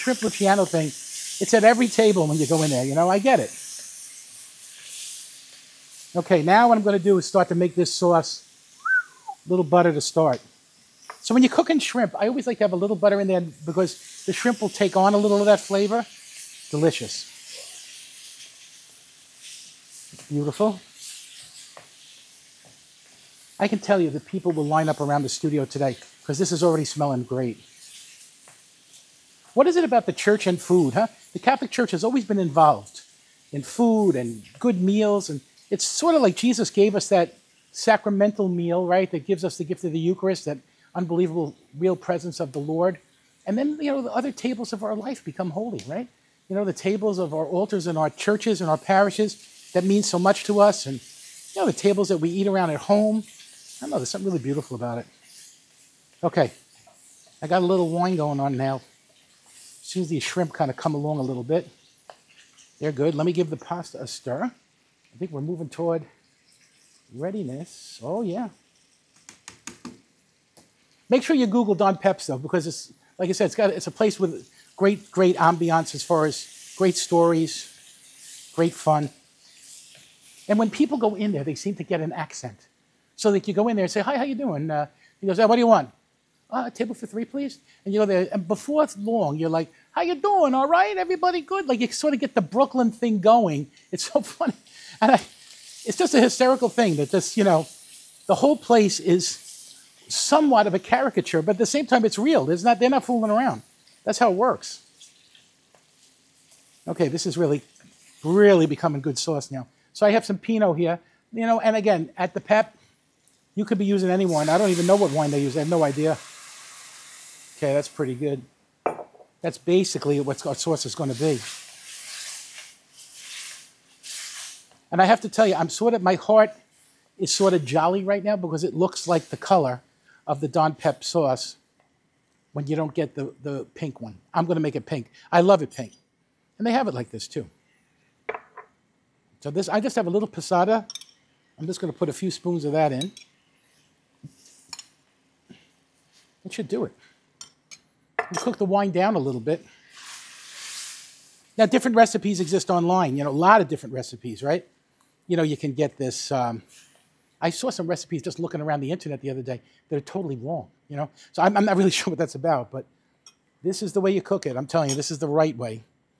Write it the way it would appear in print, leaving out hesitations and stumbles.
shrimp Luciano thing, it's at every table when you go in there, you know, I get it. Okay, now what I'm going to do is start to make this sauce, a little butter to start. So when you're cooking shrimp, I always like to have a little butter in there because the shrimp will take on a little of that flavor. Delicious. Beautiful. I can tell you that people will line up around the studio today because this is already smelling great. What is it about the church and food, huh? The Catholic Church has always been involved in food and good meals, and it's sort of like Jesus gave us that sacramental meal, right, that gives us the gift of the Eucharist, that unbelievable real presence of the Lord. And then, you know, the other tables of our life become holy, right? You know, the tables of our altars in our churches and our parishes, that means so much to us. And, you know, the tables that we eat around at home. I don't know, there's something really beautiful about it. Okay, I got a little wine going on now. As soon as these shrimp kind of come along a little bit, they're good. Let me give the pasta a stir. I think we're moving toward readiness. Oh, yeah. Make sure you Google Don Peps, though, because it's, like I said, it's a place with great ambiance as far as great stories, great fun. And when people go in there, they seem to get an accent. So that you go in there and say, hi, how you doing? He goes, what do you want? A table for 3, please. And you go there, and before it's long, you're like, how you doing? All right? Everybody good? Like, you sort of get the Brooklyn thing going. It's so funny. And it's just a hysterical thing that this, you know, the whole place is somewhat of a caricature, but at the same time, it's real. They're not fooling around. That's how it works. Okay, this is really becoming good sauce now. So I have some Pinot here, you know, and again, at the Pep, you could be using any wine. I don't even know what wine they use. I have no idea. Okay, that's pretty good. That's basically what our sauce is going to be. And I have to tell you, my heart is sort of jolly right now because it looks like the color of the Don Pep sauce when you don't get the pink one. I'm going to make it pink. I love it pink. And they have it like this too. So I just have a little passata. I'm just going to put a few spoons of that in. It should do it. You cook the wine down a little bit. Now, different recipes exist online. You know, a lot of different recipes, right? You know, you can get this. I saw some recipes just looking around the internet the other day that are totally wrong, you know? So I'm not really sure what that's about, but this is the way you cook it. I'm telling you, this is the right way.